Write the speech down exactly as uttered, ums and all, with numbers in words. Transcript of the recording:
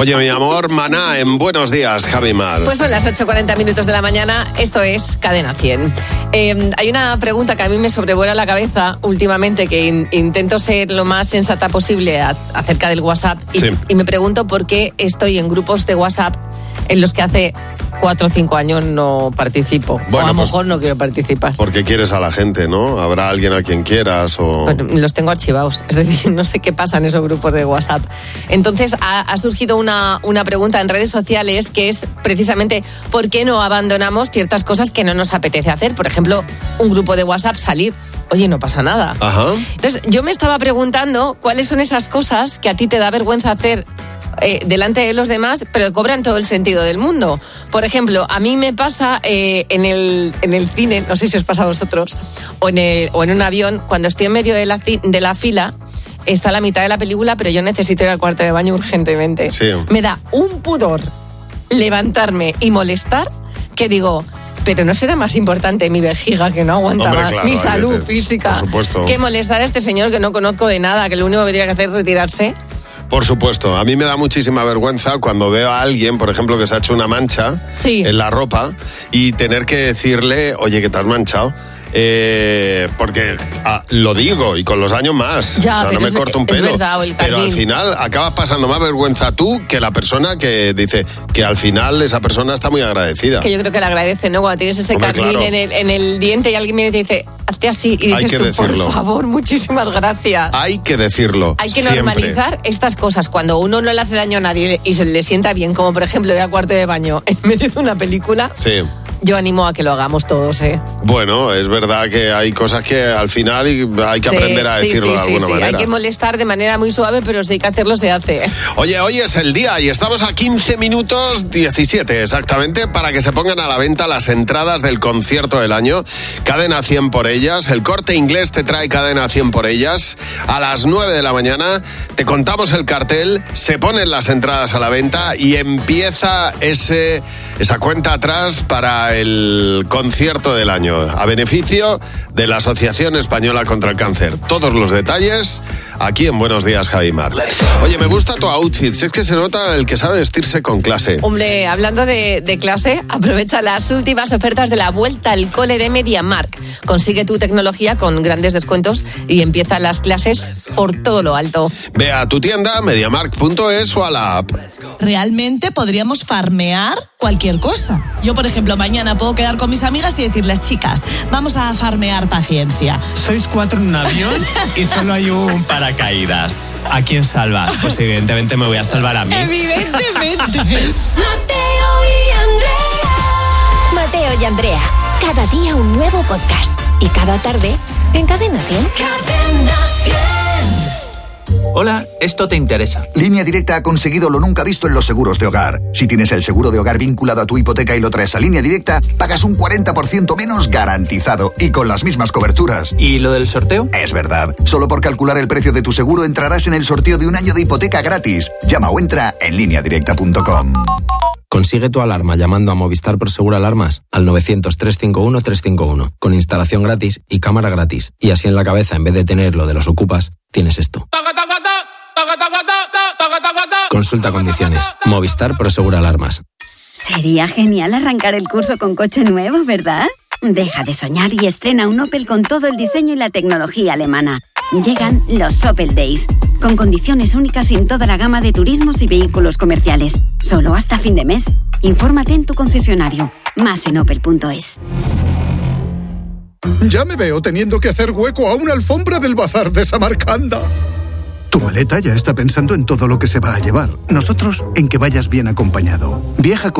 Oye, mi amor, Maná, en Buenos Días, Javi Mar. Pues son las ocho cuarenta minutos de la mañana, esto es Cadena cien. Eh, hay una pregunta que a mí me sobrevuela la cabeza últimamente, que in, intento ser lo más sensata posible a, acerca del WhatsApp, y, sí. y me pregunto por qué estoy en grupos de WhatsApp en los que hace cuatro o cinco años no participo. Bueno, o a lo pues, mejor no quiero participar. Porque quieres a la gente, ¿no? Habrá alguien a quien quieras o... Pues los tengo archivados, es decir, no sé qué pasa en esos grupos de WhatsApp. Entonces ha, ha surgido una, una pregunta en redes sociales que es precisamente ¿por qué no abandonamos ciertas cosas que no nos apetece hacer? Por ejemplo, un grupo de WhatsApp, salir. Oye, no pasa nada. Ajá. Entonces yo me estaba preguntando cuáles son esas cosas que a ti te da vergüenza hacer Eh, delante de los demás, pero cobran todo el sentido del mundo. Por ejemplo, a mí me pasa eh, en, el, en el cine, no sé si os pasa a vosotros, o en, el, o en un avión, cuando estoy en medio de la, de la fila, está la mitad de la película, pero yo necesito ir al cuarto de baño urgentemente. Sí. Me da un pudor levantarme y molestar que digo... Pero ¿no será más importante mi vejiga, que no aguanta Hombre, más, claro, mi salud que, física, por supuesto, que molestar a este señor que no conozco de nada, que lo único que tiene que hacer es retirarse? Por supuesto, a mí me da muchísima vergüenza cuando veo a alguien, por ejemplo, que se ha hecho una mancha sí. en la ropa y tener que decirle, oye, que te has manchado. Eh, porque ah, lo digo y con los años más, ya, o sea, no me es, corto un es pelo, verdad, el pero al final acabas pasando más vergüenza tú que la persona que dice que al final esa persona está muy agradecida. Que yo creo que le agradece, ¿no? Cuando tienes ese Hombre, carmín claro. en, el, en el diente y alguien me dice, hazte así, y dices tú, decirlo. por favor, muchísimas gracias. Hay que decirlo. Hay que siempre. normalizar estas cosas. Cuando uno no le hace daño a nadie y se le sienta bien, como por ejemplo ir al cuarto de baño en medio de una película, sí. Yo animo a que lo hagamos todos, ¿eh? Bueno, es verdad que hay cosas que al final hay que sí, aprender a sí, decirlo sí, de alguna sí, sí. manera. Hay que molestar de manera muy suave, pero si hay que hacerlo, se hace. Oye, hoy es el día y estamos a quince minutos diecisiete exactamente para que se pongan a la venta las entradas del concierto del año. Cadena cien por ellas. El Corte Inglés te trae Cadena cien por ellas. A las nueve de la mañana te contamos el cartel, se ponen las entradas a la venta y empieza ese, esa cuenta atrás para el concierto del año, a beneficio de la Asociación Española contra el Cáncer. Todos los detalles aquí en Buenos Días, Javi Mar. Oye, me gusta tu outfit, es que se nota el que sabe vestirse con clase. Hombre, hablando de, de clase, aprovecha las últimas ofertas de la Vuelta al Cole de MediaMarkt. Consigue tu tecnología con grandes descuentos y empieza las clases por todo lo alto. Ve a tu tienda, mediamarkt punto es o a la app. Realmente podríamos farmear cualquier cosa. Yo, por ejemplo, mañana puedo quedar con mis amigas y decirles, chicas, vamos a farmear paciencia. Sois cuatro en un avión y solo hay un paracaídas. ¿A quién salvas? Pues evidentemente me voy a salvar a mí. Evidentemente. Mateo y Andrea. Mateo y Andrea. Cada día un nuevo podcast. Y cada tarde en Cadena cien. Cadena cien. Hola, esto te interesa. Línea Directa ha conseguido lo nunca visto en los seguros de hogar. Si tienes el seguro de hogar vinculado a tu hipoteca y lo traes a Línea Directa, pagas un cuarenta por ciento menos garantizado y con las mismas coberturas. ¿Y lo del sorteo? Es verdad. Solo por calcular el precio de tu seguro entrarás en el sorteo de un año de hipoteca gratis. Llama o entra en línea directa punto com. Consigue tu alarma llamando a Movistar Prosegur Alarmas al novecientos, trescientos cincuenta y uno, trescientos cincuenta y uno, con instalación gratis y cámara gratis. Y así en la cabeza, en vez de tener lo de los ocupas, tienes esto. Consulta condiciones. Movistar Prosegur Alarmas. Sería genial arrancar el curso con coche nuevo, ¿verdad? Deja de soñar y estrena un Opel con todo el diseño y la tecnología alemana. Llegan los Opel Days, con condiciones únicas en toda la gama de turismos y vehículos comerciales. Solo hasta fin de mes. Infórmate en tu concesionario. Más en opel punto es. Ya me veo teniendo que hacer hueco a una alfombra del bazar de Samarcanda. Tu maleta ya está pensando en todo lo que se va a llevar. Nosotros en que vayas bien acompañado. Viaja con